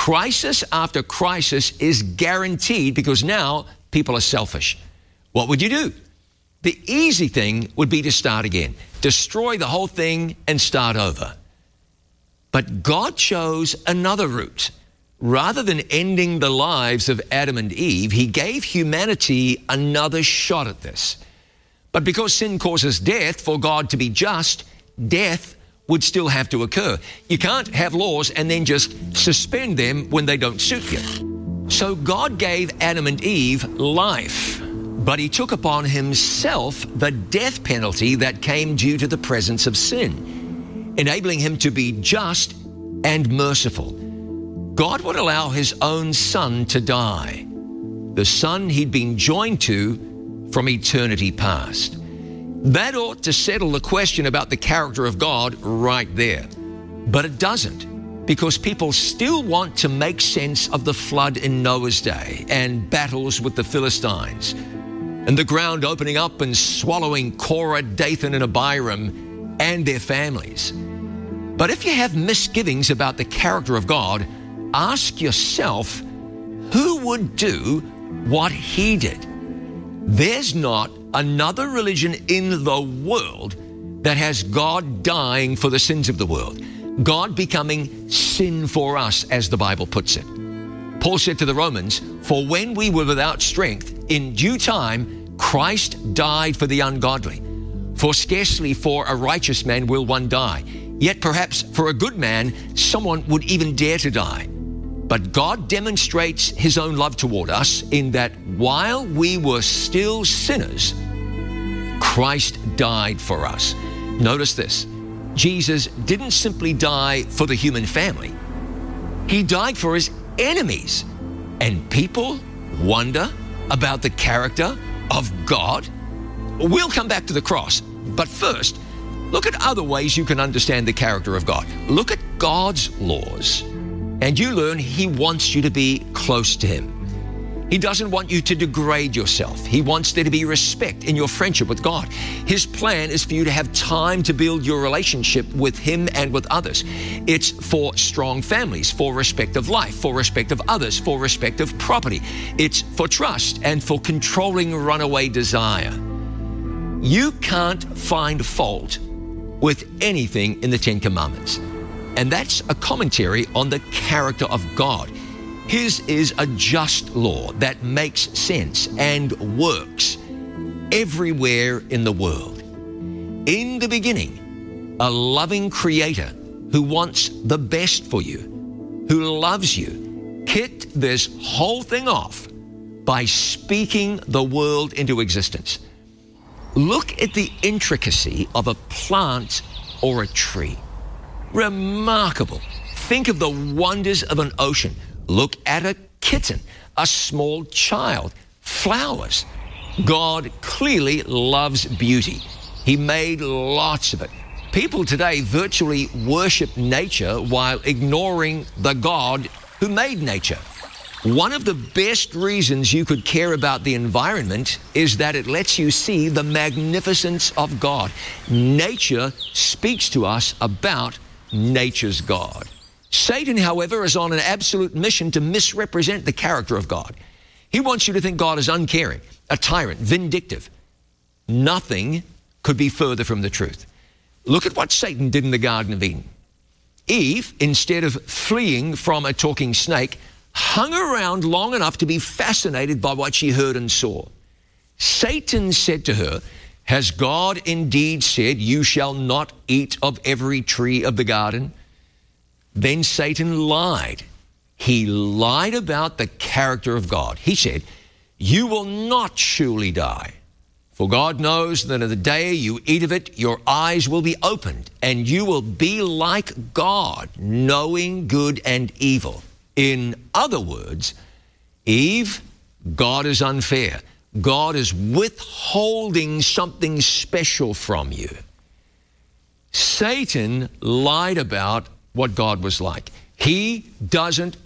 Crisis after crisis is guaranteed because now people are selfish. What would you do? The easy thing would be to start again, destroy the whole thing and start over. But God chose another route. Rather than ending the lives of Adam and Eve, he gave humanity another shot at this. But because sin causes death, for God to be just, death would still have to occur. You can't have laws and then just suspend them when they don't suit you. So God gave Adam and Eve life, but he took upon himself the death penalty that came due to the presence of sin, enabling him to be just and merciful. God would allow his own son to die, the son he'd been joined to from eternity past. That ought to settle the question about the character of God right there. But it doesn't, because people still want to make sense of the flood in Noah's day and battles with the Philistines and the ground opening up and swallowing Korah, Dathan, and Abiram and their families. But if you have misgivings about the character of God, ask yourself, who would do what he did? There's not another religion in the world that has God dying for the sins of the world, God becoming sin for us, as the Bible puts it. Paul said to the Romans, "For when we were without strength, in due time Christ died for the ungodly. For scarcely for a righteous man will one die, yet perhaps for a good man someone would even dare to die. But God demonstrates his own love toward us in that while we were still sinners, Christ died for us." Notice this. Jesus didn't simply die for the human family. He died for his enemies. And people wonder about the character of God. We'll come back to the cross. But first, look at other ways you can understand the character of God. Look at God's laws, and you learn he wants you to be close to him. He doesn't want you to degrade yourself. He wants there to be respect in your friendship with God. His plan is for you to have time to build your relationship with him and with others. It's for strong families, for respect of life, for respect of others, for respect of property. It's for trust and for controlling runaway desire. You can't find fault with anything in the Ten Commandments. And that's a commentary on the character of God. His is a just law that makes sense and works everywhere in the world. In the beginning, a loving creator who wants the best for you, who loves you, kicked this whole thing off by speaking the world into existence. Look at the intricacy of a plant or a tree. Remarkable. Think of the wonders of an ocean. Look at a kitten, a small child, flowers. God clearly loves beauty. He made lots of it. People today virtually worship nature while ignoring the God who made nature. One of the best reasons you could care about the environment is that it lets you see the magnificence of God. Nature speaks to us about nature's God. Satan, however, is on an absolute mission to misrepresent the character of God. He wants you to think God is uncaring, a tyrant, vindictive. Nothing could be further from the truth. Look at what Satan did in the Garden of Eden. Eve, instead of fleeing from a talking snake, hung around long enough to be fascinated by what she heard and saw. Satan said to her, "Has God indeed said, 'You shall not eat of every tree of the garden'?" Then Satan lied. He lied about the character of God. He said, "You will not surely die. For God knows that in the day you eat of it, your eyes will be opened, and you will be like God, knowing good and evil." In other words, Eve, God is unfair. God is withholding something special from you. Satan lied about what God was like. He doesn't